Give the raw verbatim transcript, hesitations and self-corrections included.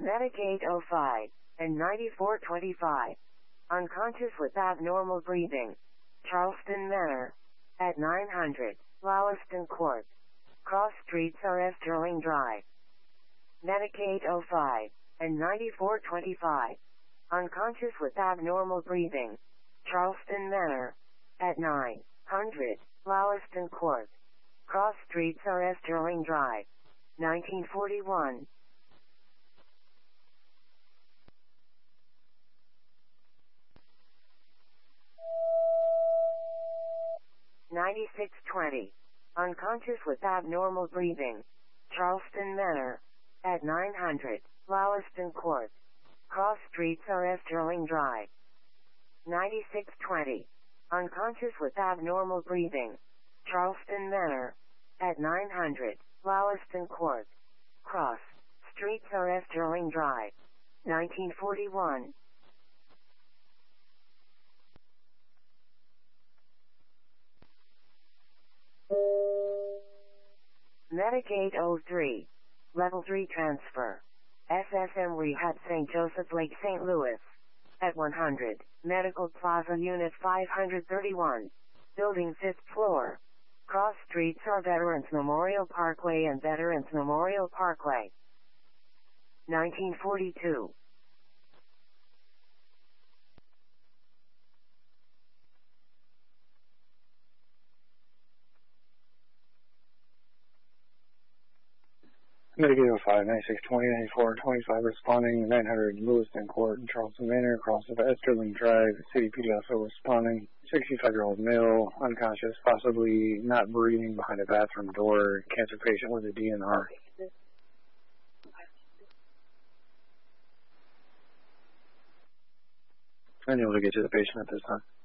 Medicaid oh five and ninety-four twenty-five. Unconscious with abnormal breathing. Charleston Manor. At nine hundred, Wollaston Court. Cross Streets R S Sterling Drive. Medicaid oh five and ninety-four twenty-five. Unconscious with abnormal breathing. Charleston Manor. At nine hundred, Wollaston Court. Cross Streets R S Sterling Drive. nineteen forty-one. ninety-six twenty. Unconscious with abnormal breathing. Charleston Manor. At nine hundred, Wollaston Court. Cross Streets R S Sterling Drive. ninety-six twenty. Unconscious with abnormal breathing. Charleston Manor. At nine hundred, Wollaston Court. Cross Streets R S Sterling Drive. nineteen forty-one. Medicaid oh three. Level three transfer. S S M Rehab Saint Joseph Lake Saint Louis. At one hundred, Medical Plaza Unit five thirty-one. Building fifth floor. Cross Streets are Veterans Memorial Parkway and Veterans Memorial Parkway. nineteen forty-two. Medicaid oh five, ninety-six twenty, ninety-four twenty-five responding, nine hundred Lewiston Court in Charleston Manor, across of Esterling Drive, City P D also responding, sixty-five-year-old male, unconscious, possibly not breathing behind a bathroom door, cancer patient with a D N R. Unable to get to the patient at this time.